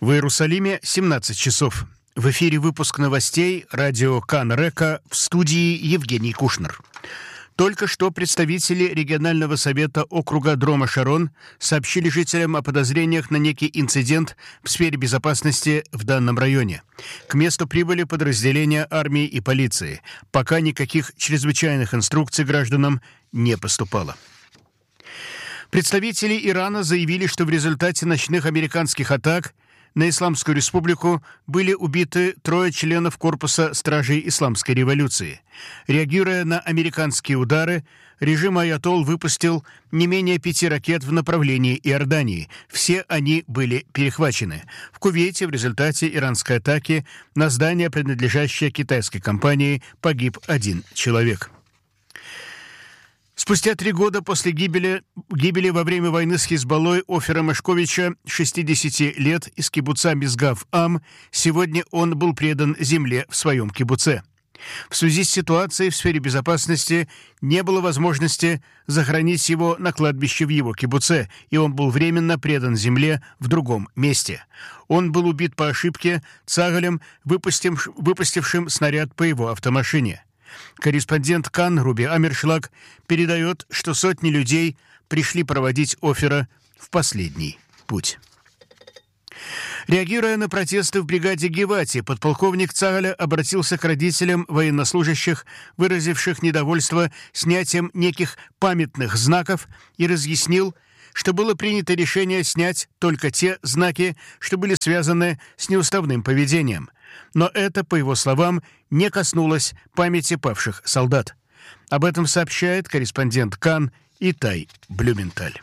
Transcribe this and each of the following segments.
В Иерусалиме 17 часов. В эфире выпуск новостей радио Кан-Река, в студии Евгений Кушнер. Только что представители регионального совета округа Дрома-Шарон сообщили жителям о подозрениях на некий инцидент в сфере безопасности в данном районе. К месту прибыли подразделения армии и полиции. Пока никаких чрезвычайных инструкций гражданам не поступало. Представители Ирана заявили, что в результате ночных американских атак на Исламскую Республику были убиты 3 членов корпуса стражей Исламской революции. Реагируя на американские удары, режим Аятолл выпустил не менее 5 ракет в направлении Иордании. Все они были перехвачены. В Кувейте в результате иранской атаки на здание, принадлежащее китайской компании, погиб 1 человек. Спустя 3 года после гибели во время войны с Хизбаллой Офера Мешковича, 60 лет, из кибуца Мизгав-Ам, сегодня он был предан земле в своем кибуце. В связи с ситуацией в сфере безопасности не было возможности захоронить его на кладбище в его кибуце, и он был временно предан земле в другом месте. Он был убит по ошибке Цагалем, выпустившим снаряд по его автомашине. Корреспондент Кан Руби Амершлаг передает, что сотни людей пришли проводить Офера в последний путь. Реагируя на протесты в бригаде Гевати, подполковник Цагаля обратился к родителям военнослужащих, выразивших недовольство снятием неких памятных знаков, и разъяснил, что было принято решение снять только те знаки, что были связаны с неуставным поведением. Но это, по его словам, не коснулось памяти павших солдат. Об этом сообщает корреспондент Кан Итай Блюменталь.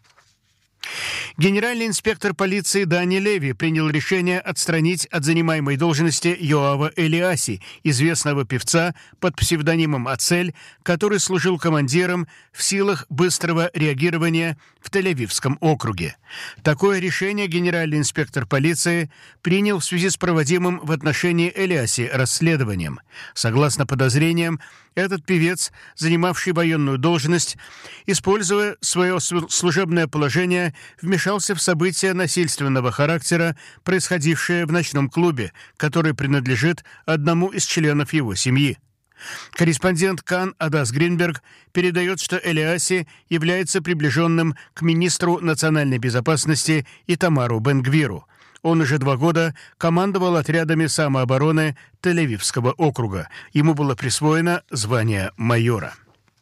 Генеральный инспектор полиции Дани Леви принял решение отстранить от занимаемой должности Йоава Элиаси, известного певца под псевдонимом Ацель, который служил командиром в силах быстрого реагирования в Тель-Авивском округе. Такое решение генеральный инспектор полиции принял в связи с проводимым в отношении Элиаси расследованием. Согласно подозрениям, этот певец, занимавший военную должность, используя свое служебное положение, вмешался в события насильственного характера, происходившие в ночном клубе, который принадлежит одному из членов его семьи. Корреспондент Кан Адас Гринберг передает, что Элиаси является приближенным к министру национальной безопасности Итамару Бен-Гвиру. Он уже 2 года командовал отрядами самообороны Тель-Авивского округа. Ему было присвоено звание майора.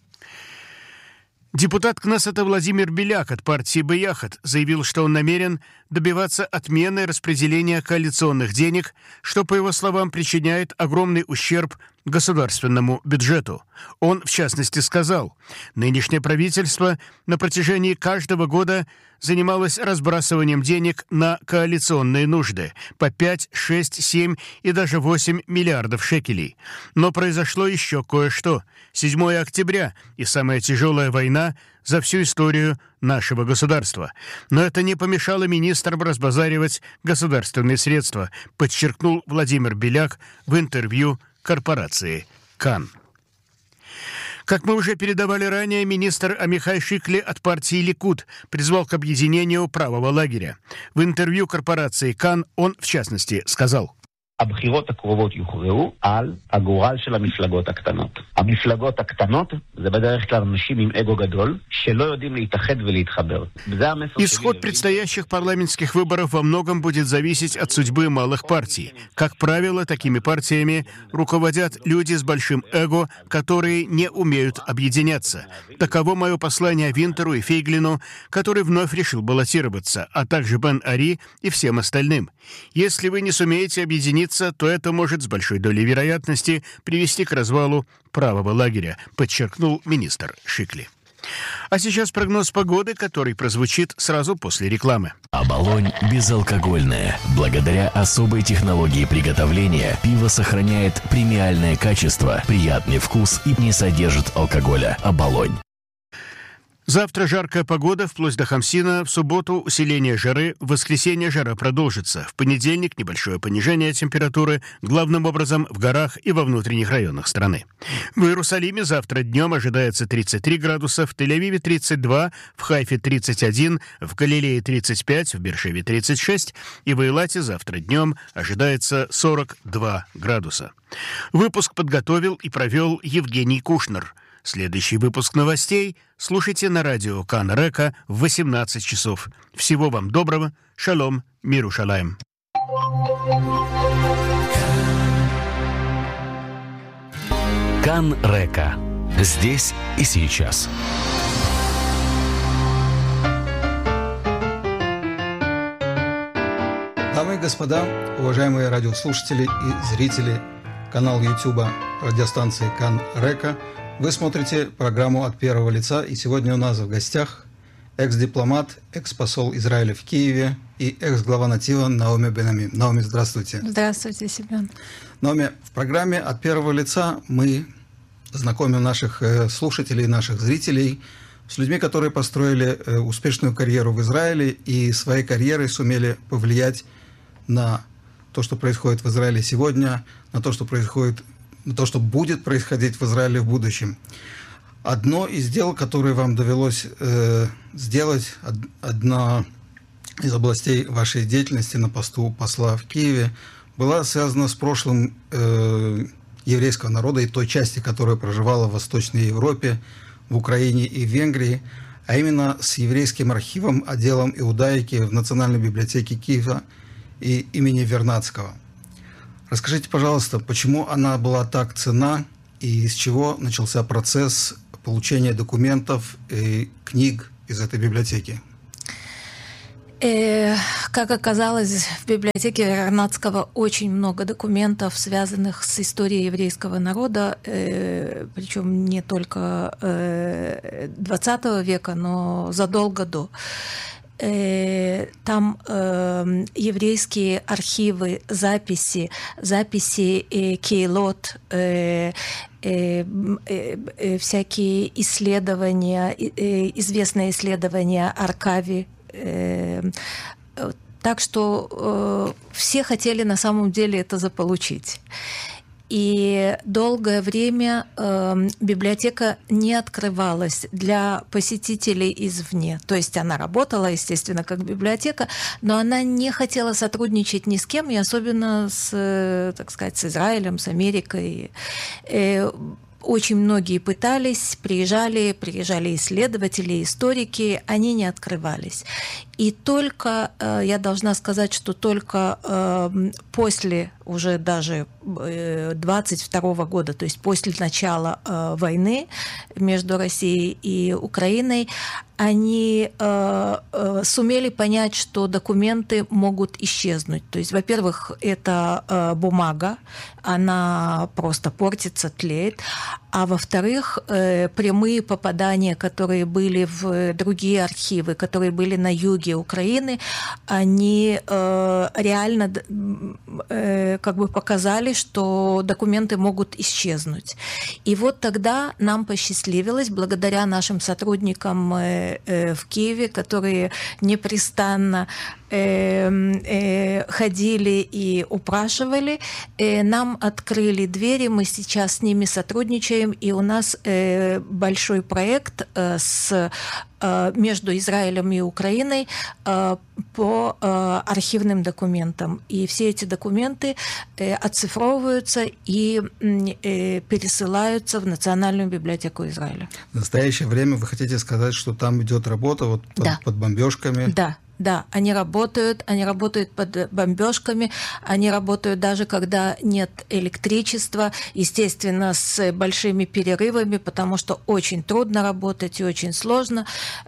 Депутат Кнессета Владимир Беляк от партии Бияхат заявил, что он намерен добиваться отмены распределения коалиционных денег, что, по его словам, причиняет огромный ущерб государственному бюджету. Он, в частности, сказал, нынешнее правительство на протяжении каждого года занималось разбрасыванием денег на коалиционные нужды по 5, 6, 7 и даже 8 миллиардов шекелей. Но произошло еще кое-что. 7 октября и самая тяжелая война за всю историю нашего государства. Но это не помешало министрам разбазаривать государственные средства, подчеркнул Владимир Беляк в интервью корпорации Кан. Как мы уже передавали ранее, министр Амихай Шикли от партии Ликуд призвал к объединению правого лагеря. В интервью корпорации Кан он, в частности, сказал: הבחירות הקרובות יוכרעו על הגורל של המפלגות הקטנות. המפלגות הקטנות זה בדרך כלל אנשים עם אגו גדול שלא יודעים להתאחד ולהתחבר. Исход предстоящих парламентских выборов во многом будет зависеть от судьбы малых партий. Как правило, такими партиями руководят люди с большим эго, которые не умеют объединяться. Таково мое послание Винтеру и Фейглину, который вновь решил баллотироваться, а также Бен-Ари и всем остальным. Если вы не сумеете объединиться, то это может с большой долей вероятности привести к развалу правого лагеря, подчеркнул министр Шикли. А сейчас прогноз погоды, который прозвучит сразу после рекламы. Оболонь безалкогольное. Благодаря особой технологии приготовления пиво сохраняет премиальное качество, приятный вкус и не содержит алкоголя. Оболонь. Завтра жаркая погода, вплоть до Хамсина. В субботу усиление жары, в воскресенье жара продолжится. В понедельник небольшое понижение температуры, главным образом в горах и во внутренних районах страны. В Иерусалиме завтра днем ожидается 33 градуса, в Тель-Авиве 32, в Хайфе 31, в Галилее 35, в Бершеве 36 и в Эйлате завтра днем ожидается 42 градуса. Выпуск подготовил и провел Евгений Кушнер. Следующий выпуск новостей слушайте на радио Кан Река в 18 часов. Всего вам доброго. Шалом. Мир Ушалаем. Кан Река. Здесь и сейчас. Дамы и господа, уважаемые радиослушатели и зрители канала YouTube радиостанции Кан Река, вы смотрите программу «От первого лица», и сегодня у нас в гостях экс-дипломат, экс-посол Израиля в Киеве и экс-глава Натива Наоми Бен-Амми. Наоми, здравствуйте. Здравствуйте, Семен. Наоми, в программе «От первого лица» мы знакомим наших слушателей, наших зрителей с людьми, которые построили успешную карьеру в Израиле и своей карьерой сумели повлиять на то, что происходит в Израиле сегодня, на то, что происходит, на то, что будет происходить в Израиле в будущем. Одно из дел, которое вам довелось сделать, одна из областей вашей деятельности на посту посла в Киеве, была связана с прошлым еврейского народа и той части, которая проживала в Восточной Европе, в Украине и в Венгрии, а именно с еврейским архивом, отделом иудаики в Национальной библиотеке Киева и имени Вернадского. Расскажите, пожалуйста, почему она была так ценна и с чего начался процесс получения документов и книг из этой библиотеки? Как оказалось, в библиотеке Вернадского очень много документов, связанных с историей еврейского народа, причем не только XX века, но задолго до. Там еврейские архивы, записи кейлот, всякие исследования, известные исследования Аркави. Так что все хотели на самом деле это заполучить. И долгое время библиотека не открывалась для посетителей извне. То есть она работала, естественно, как библиотека, но она не хотела сотрудничать ни с кем, и особенно с, так сказать, с Израилем, с Америкой. Очень многие пытались, приезжали исследователи, историки, они не открывались. И только, я должна сказать, что только после уже даже 22 года, то есть после начала войны между Россией и Украиной, они сумели понять, что документы могут исчезнуть. То есть, во-первых, это бумага, она просто портится, тлеет. А во-вторых, прямые попадания, которые были в другие архивы, которые были на юге Украины, они реально как бы показали, что документы могут исчезнуть. И вот тогда нам посчастливилось, благодаря нашим сотрудникам в Киеве, которые непрестанно ходили и упрашивали, нам открыли двери, мы сейчас с ними сотрудничаем, и у нас большой проект между Израилем и Украиной по архивным документам. И все эти документы оцифровываются и пересылаются в Национальную библиотеку Израиля. В настоящее время вы хотите сказать, что там идет работа под бомбежками? Да, они работают под бомбежками, они работают даже когда нет электричества, естественно, с большими перерывами, потому что очень трудно работать и очень сложно.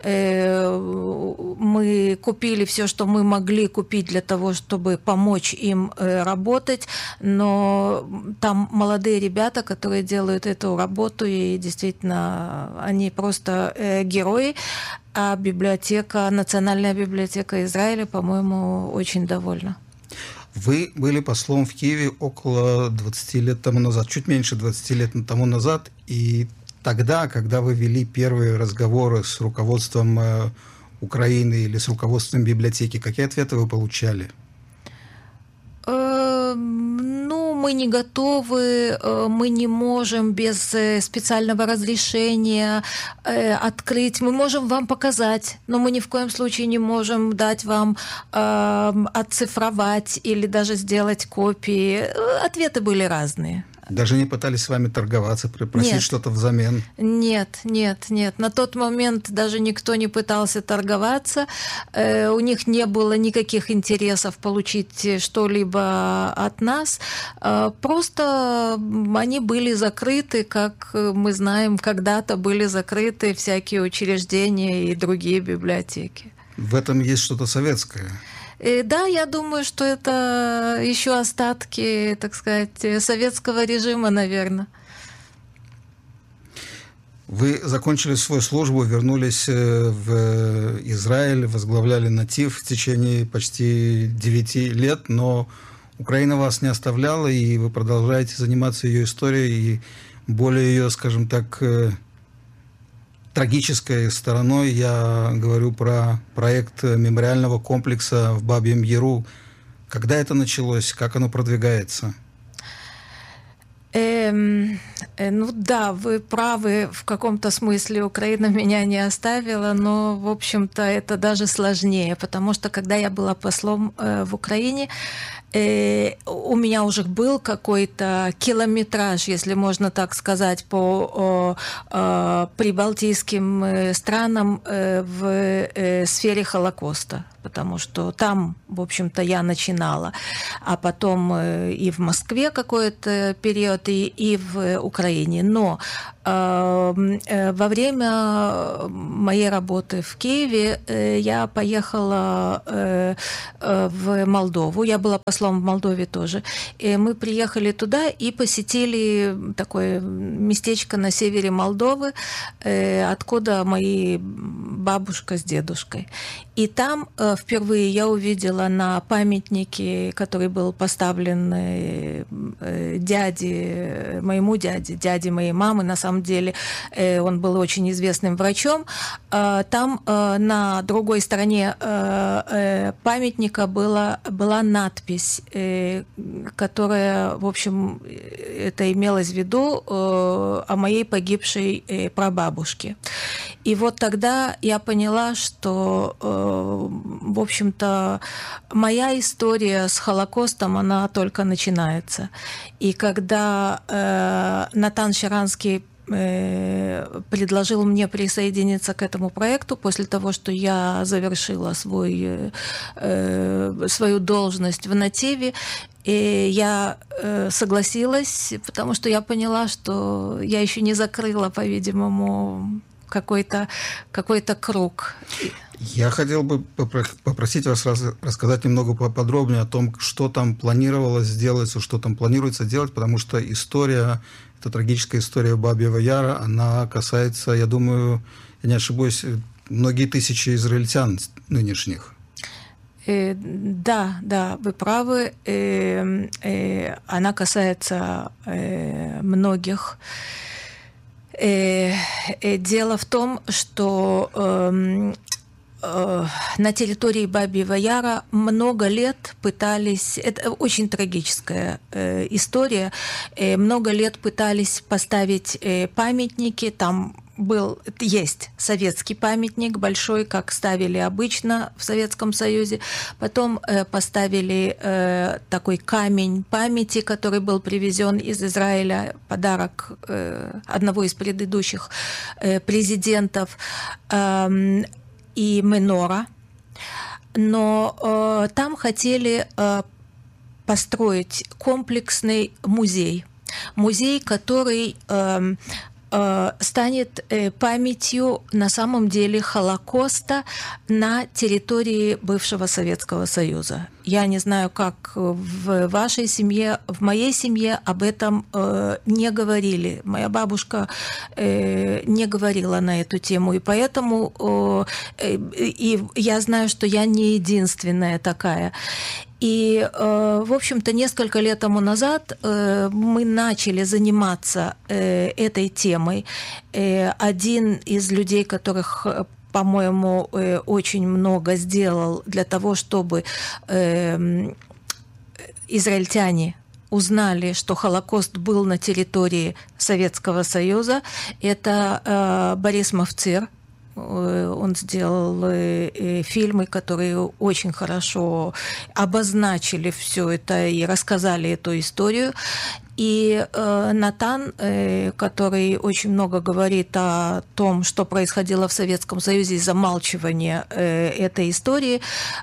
Мы купили все, что мы могли купить для того, чтобы помочь им работать, но там молодые ребята, которые делают эту работу, и действительно, они просто герои. А библиотека, Национальная библиотека Израиля, по-моему, очень довольна. Вы были послом в Киеве около 20 лет тому назад, чуть меньше 20 лет тому назад, и тогда, когда вы вели первые разговоры с руководством Украины или с руководством библиотеки, какие ответы вы получали? Ну, мы не готовы, мы не можем без специального разрешения открыть. Мы можем вам показать, но мы ни в коем случае не можем дать вам оцифровать или даже сделать копии. Ответы были разные. Даже не пытались с вами торговаться, просить что-то взамен? Нет. На тот момент даже никто не пытался торговаться. У них не было никаких интересов получить что-либо от нас. Просто они были закрыты, как мы знаем, когда-то были закрыты всякие учреждения и другие библиотеки. В этом есть что-то советское? Да, я думаю, что это еще остатки, так сказать, советского режима, наверное. Вы закончили свою службу, вернулись в Израиль, возглавляли Натив в течение почти 9 лет, но Украина вас не оставляла, и вы продолжаете заниматься ее историей, и более ее, скажем так, трагической стороной я говорю про проект мемориального комплекса в Бабьем Яру. Когда это началось? Как оно продвигается? Ну да, вы правы, в каком-то смысле Украина меня не оставила, но, в общем-то, это даже сложнее, потому что, когда я была послом в Украине, у меня уже был какой-то километраж, если можно так сказать, по прибалтийским странам в сфере Холокоста, потому что там, в общем-то, я начинала, а потом и в Москве какой-то период, и в Украине. Но во время моей работы в Киеве я поехала в Молдову. Я была послом в Молдове тоже. И мы приехали туда и посетили такое местечко на севере Молдовы, откуда мои бабушка с дедушкой. И там впервые я увидела на памятнике, который был поставлен моему дяде моей мамы, на самом деле он был очень известным врачом, там на другой стороне памятника была надпись, которая, в общем, это имелось в виду о моей погибшей прабабушке. И вот тогда я поняла, что, в общем-то, моя история с Холокостом, она только начинается. И когда Натан Щеранский предложил мне присоединиться к этому проекту после того, что я завершила свою должность в Нативе, и я согласилась, потому что я поняла, что я еще не закрыла, по-видимому, какой-то круг. Я хотел бы попросить вас рассказать немного поподробнее о том, что там планировалось сделать, что там планируется делать, потому что эта трагическая история Бабьего Яра, она касается, я думаю, я не ошибусь, многие тысячи израильтян нынешних. Да, вы правы. Она касается многих. Дело в том, что на территории Бабьего Яра много лет пытались, это очень трагическая история, много лет пытались поставить памятники, там есть советский памятник большой, как ставили обычно в Советском Союзе. Потом поставили такой камень памяти, который был привезен из Израиля, подарок одного из предыдущих президентов, и менора. Но там хотели построить комплексный музей. Музей, который станет памятью на самом деле Холокоста на территории бывшего Советского Союза. Я не знаю, как в вашей семье, в моей семье об этом не говорили. Моя бабушка не говорила на эту тему, и поэтому и я знаю, что я не единственная такая. И, в общем-то, несколько лет тому назад мы начали заниматься этой темой. Один из людей, которых, по-моему, очень много сделал для того, чтобы израильтяне узнали, что Холокост был на территории Советского Союза, это Борис Мовцир. Он сделал фильмы, которые очень хорошо обозначили все это и рассказали эту историю. И Натан, который очень много говорит о том, что происходило в Советском Союзе из замалчивания этой истории,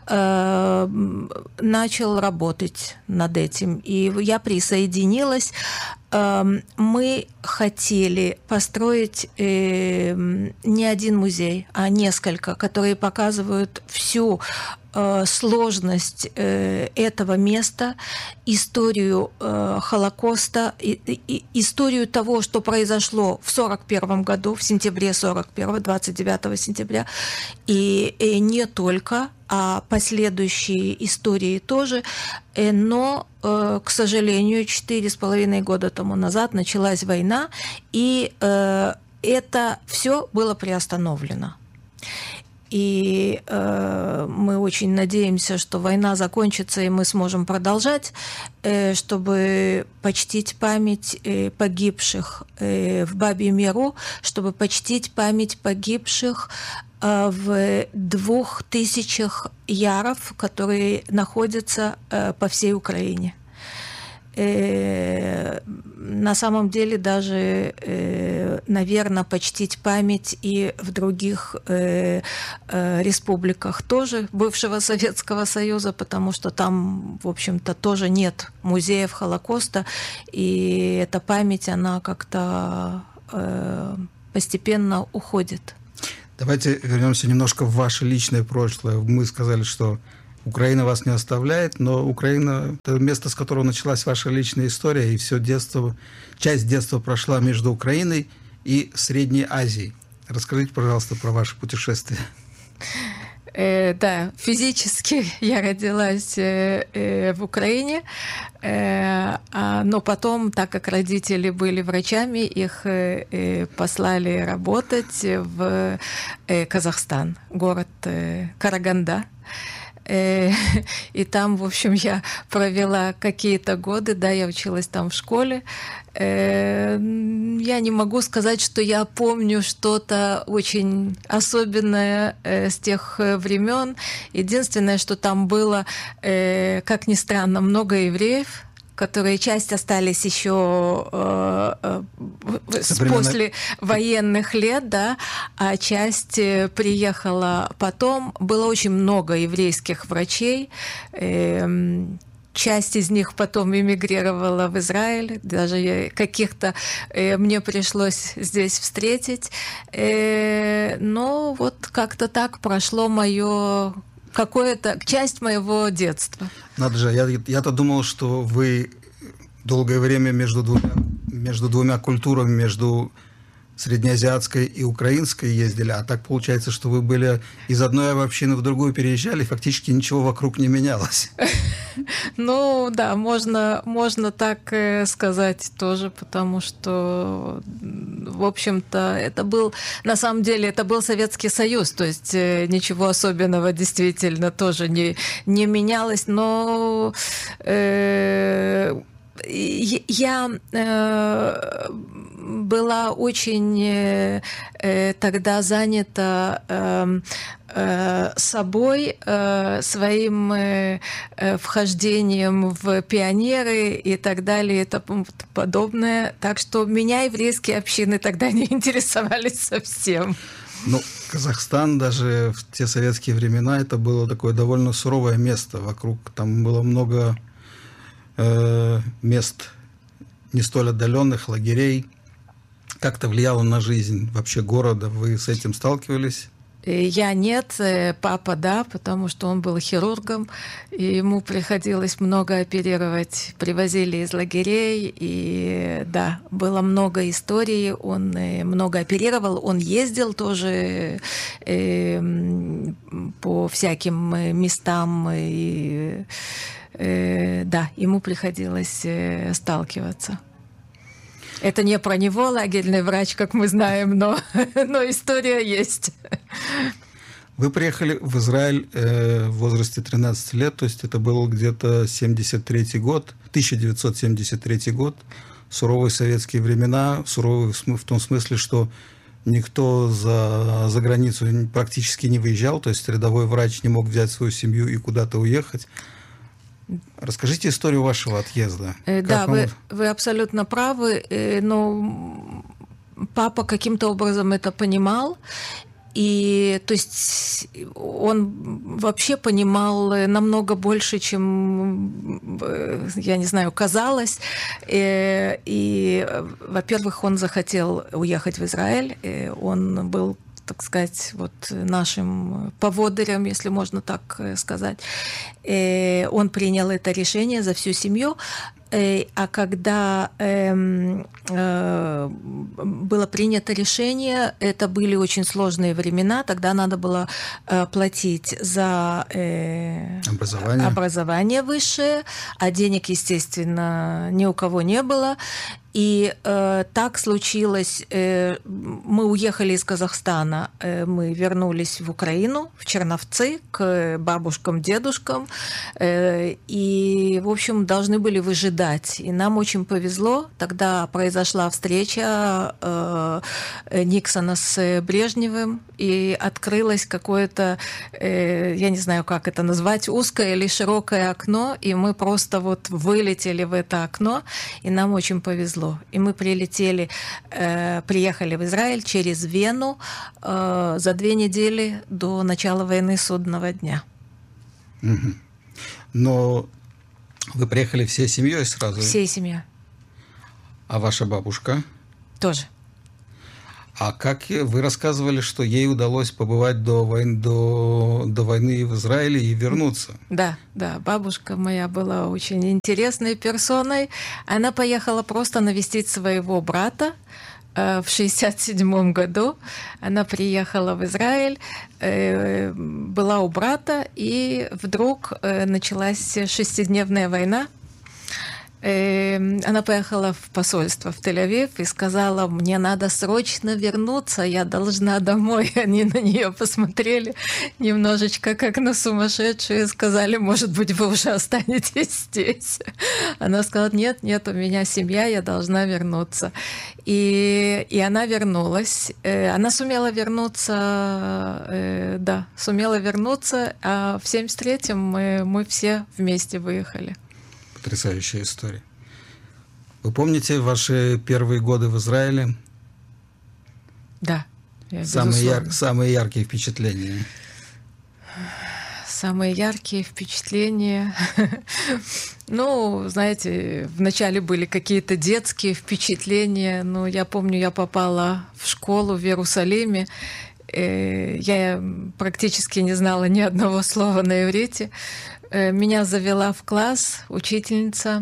начал работать над этим. И я присоединилась. Мы хотели построить не один музей, а несколько, которые показывают всю сложность этого места, историю Холокоста, историю того, что произошло в 1941 году, в сентябре 1941, 29 сентября, и не только, а последующие истории тоже. Но, к сожалению, 4,5 года тому назад началась война, и это все было приостановлено. И мы очень надеемся, что война закончится, и мы сможем продолжать, чтобы почтить память погибших в Бабьем Яру, чтобы почтить память погибших в 2000 яров, которые находятся по всей Украине. На самом деле даже, наверное, почтить память и в других республиках тоже бывшего Советского Союза, потому что там, в общем-то, тоже нет музеев Холокоста, и эта память, она как-то постепенно уходит. Давайте вернемся немножко в ваше личное прошлое. Мы сказали, что Украина вас не оставляет, но Украина – это место, с которого началась ваша личная история, и все детство, часть детства прошла между Украиной и Средней Азией. Расскажите, пожалуйста, про ваше путешествие. Да, физически я родилась в Украине, но потом, так как родители были врачами, их послали работать в Казахстан, город Караганда. И там, в общем, я провела какие-то годы, да, я училась там в школе. Я не могу сказать, что я помню что-то очень особенное с тех времен. Единственное, что там было, как ни странно, много евреев, которые часть остались еще после военных лет, да, а часть приехала потом. Было очень много еврейских врачей. Часть из них потом эмигрировала в Израиль, даже каких-то мне пришлось здесь встретить. Но вот как-то так прошло мое какая-то часть моего детства. Надо же, я-то думал, что вы долгое время между двумя культурами, между среднеазиатской и украинской ездили, а так получается, что вы были из одной общины в другую переезжали, и фактически ничего вокруг не менялось. Ну да, можно так сказать тоже, потому что, в общем-то, это был, на самом деле, это был Советский Союз, то есть ничего особенного действительно тоже не менялось, но я была очень тогда занята собой, своим вхождением в пионеры и так далее и тому подобное. Так что меня еврейские общины тогда не интересовались совсем. Ну, Казахстан даже в те советские времена это было такое довольно суровое место. Вокруг там было много мест не столь отдаленных, лагерей. Как-то влияло на жизнь вообще города? Вы с этим сталкивались? Я нет, папа да, потому что он был хирургом, и ему приходилось много оперировать. Привозили из лагерей, и да, было много историй, он много оперировал, он ездил тоже по всяким местам и да, ему приходилось сталкиваться. Это не про него, лагерный врач, как мы знаем, но история есть. Вы приехали в Израиль в возрасте 13 лет, то есть это был где-то 1973 год, суровые советские времена, суровые в том смысле, что никто за границу практически не выезжал, то есть рядовой врач не мог взять свою семью и куда-то уехать. Расскажите историю вашего отъезда. Да, вы абсолютно правы, но папа каким-то образом это понимал. И, то есть, он вообще понимал намного больше, чем, я не знаю, казалось. И во-первых, он захотел уехать в Израиль. Он был, так сказать, вот нашим поводырем, если можно так сказать. Он принял это решение за всю семью. А когда было принято решение, это были очень сложные времена, тогда надо было платить за образование высшее, а денег, естественно, ни у кого не было. И так случилось, мы уехали из Казахстана, мы вернулись в Украину, в Черновцы, к бабушкам, дедушкам, и, в общем, должны были выжидать. И нам очень повезло, тогда произошла встреча Никсона с Брежневым, и открылось какое-то, я не знаю, как это назвать, узкое или широкое окно, и мы просто вот вылетели в это окно, и нам очень повезло. И мы приехали в Израиль через Вену за 2 недели до начала войны Судного дня. Угу. Но вы приехали всей семьей сразу? Всей семьей. А ваша бабушка? Тоже. А как вы рассказывали, что ей удалось побывать до войны в Израиле и вернуться? Да, бабушка моя была очень интересной персоной. Она поехала просто навестить своего брата в 1967 году. Она приехала в Израиль, была у брата, и вдруг началась 6-дневная война. Она поехала в посольство в Тель-Авив и сказала: мне надо срочно вернуться, я должна домой. Они на нее посмотрели немножечко как на сумасшедшую и сказали: может быть, вы уже останетесь здесь. Она сказала: нет, у меня семья, я должна вернуться. И она вернулась. Она сумела вернуться, а в 1973-м мы все вместе выехали. Потрясающая история. Вы помните ваши первые годы в Израиле? Да. Самые яркие впечатления? Самые яркие впечатления... Ну, знаете, вначале были какие-то детские впечатления. Ну, я помню, я попала в школу в Иерусалиме. Я практически не знала ни одного слова на иврите. Меня завела в класс учительница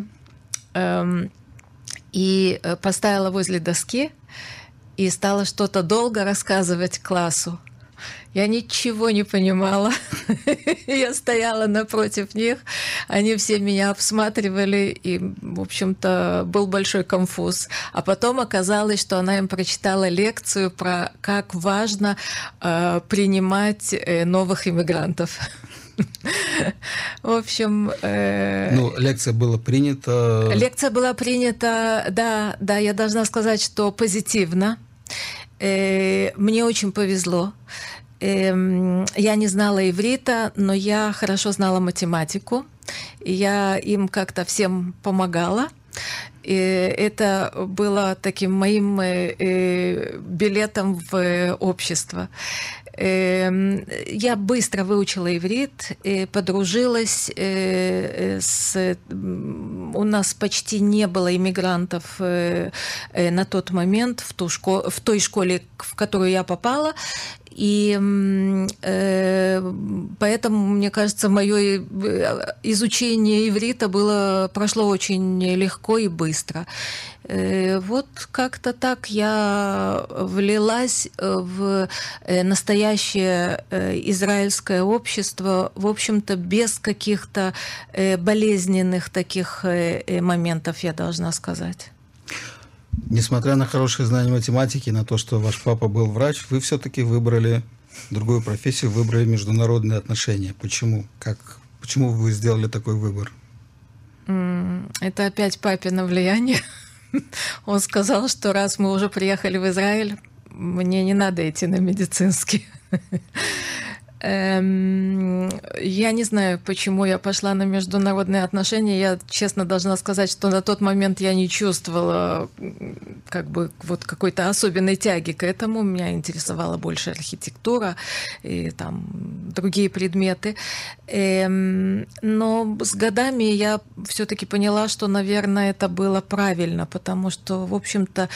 и поставила возле доски и стала что-то долго рассказывать классу. Я ничего не понимала. Я стояла напротив них, они все меня обсматривали, и, в общем-то, был большой конфуз. А потом оказалось, что она им прочитала лекцию про как важно принимать новых иммигрантов. В общем... лекция была принята... Лекция была принята, да, я должна сказать, что позитивно. Мне очень повезло. Я не знала иврита, но я хорошо знала математику. Я им как-то всем помогала. И это было таким моим билетом в общество. Я быстро выучила иврит, подружилась с... У нас почти не было иммигрантов на тот момент в той школе, в которую я попала. И поэтому, мне кажется, мое изучение иврита прошло очень легко и быстро. Вот как-то так я влилась в настоящее израильское общество, в общем-то, без каких-то болезненных таких моментов, я должна сказать. Несмотря на хорошее знание математики, на то, что ваш папа был врач, вы все-таки выбрали другую профессию, выбрали международные отношения. Почему? Почему вы сделали такой выбор? Это опять папино влияние. Он сказал, что раз мы уже приехали в Израиль, мне не надо идти на медицинский. Я не знаю, почему я пошла на международные отношения. Я честно должна сказать, что на тот момент я не чувствовала вот какой-то особенной тяги к этому. Меня интересовала больше архитектура и там другие предметы. Но с годами я все-таки поняла, что, наверное, это было правильно, потому что, в общем-то,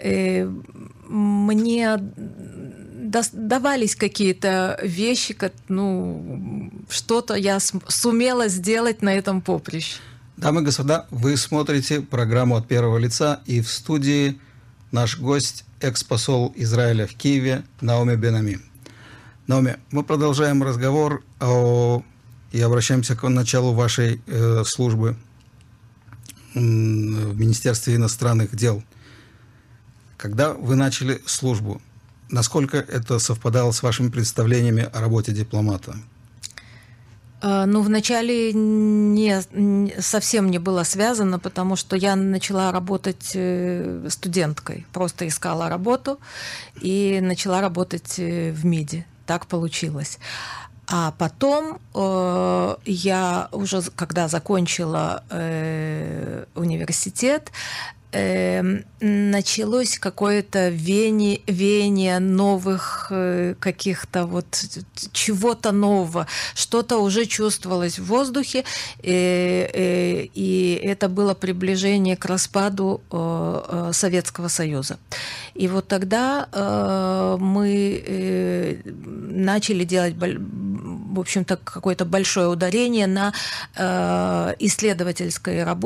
мне давались какие-то вещи, что-то я сумела сделать на этом поприще. Дамы и господа, вы смотрите программу «От первого лица», и в студии наш гость, экс-посол Израиля в Киеве Наоми Ben-Ami. Наоми, мы продолжаем разговор и обращаемся к началу вашей службы в Министерстве иностранных дел. Когда вы начали службу, насколько это совпадало с вашими представлениями о работе дипломата? Вначале совсем не было связано, потому что я начала работать студенткой. Просто искала работу и начала работать в МИДе. Так получилось. А потом я уже, когда закончила университет, началось какое-то веяние новых каких-то чего-то нового. Что-то уже чувствовалось в воздухе, и это было приближение к распаду Советского Союза. И вот тогда мы начали делать, в общем-то, какое-то большое ударение на исследовательской работе,